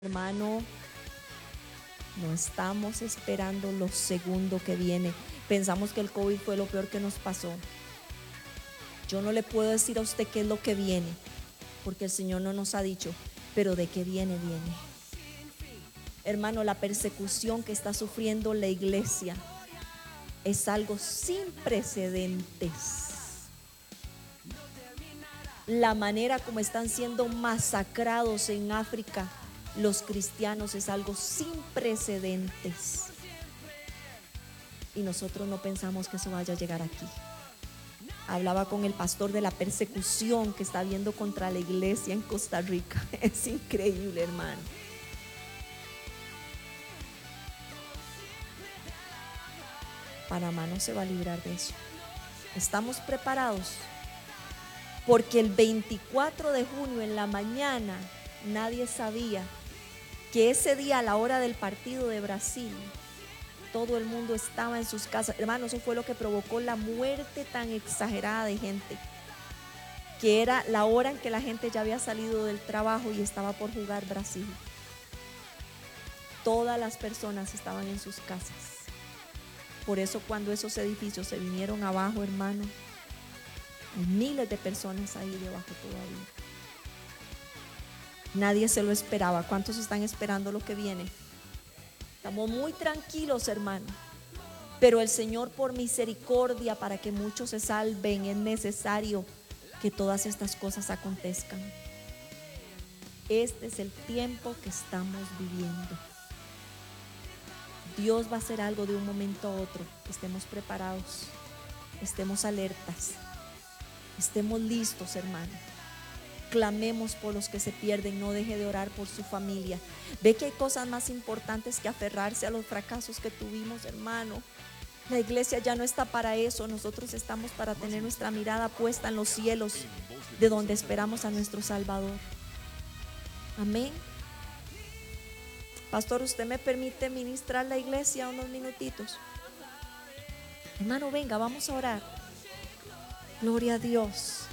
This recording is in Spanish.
Hermano, no estamos esperando lo segundo que viene. Pensamos que el COVID fue lo peor que nos pasó. Yo no le puedo decir a usted qué es lo que viene, porque el Señor no nos ha dicho, pero de qué viene, viene. Hermano, la persecución que está sufriendo la iglesia es algo sin precedentes. La manera como están siendo masacrados en África los cristianos es algo sin precedentes. Y nosotros no pensamos que eso vaya a llegar aquí. Hablaba con el pastor de la persecución que está habiendo contra la iglesia en Costa Rica. Es increíble, hermano. Panamá no se va a librar de eso. Estamos preparados, porque el 24 de junio en la mañana nadie sabía que ese día, a la hora del partido de Brasil, todo el mundo estaba en sus casas. Hermano, eso fue lo que provocó la muerte tan exagerada de gente, que era la hora en que la gente ya había salido del trabajo y estaba por jugar Brasil. Todas las personas estaban en sus casas. Por eso cuando esos edificios se vinieron abajo, hermano, hay miles de personas ahí debajo todavía. Nadie se lo esperaba. ¿Cuántos están esperando lo que viene? Estamos muy tranquilos, hermano, pero el Señor, por misericordia, para que muchos se salven, es necesario que todas estas cosas acontezcan. Este es el tiempo que estamos viviendo. Dios va a hacer algo de un momento a otro. Estemos preparados, estemos alertas, estemos listos, hermano. Clamemos por los que se pierden, no deje de orar por su familia. Ve que hay cosas más importantes que aferrarse a los fracasos que tuvimos, hermano. La iglesia ya no está para eso. Nosotros estamos para tener nuestra mirada puesta en los cielos, de donde esperamos a nuestro Salvador. Amén. Pastor, ¿usted me permite ministrar la iglesia unos minutitos? Hermano, venga, vamos a orar. Gloria a Dios.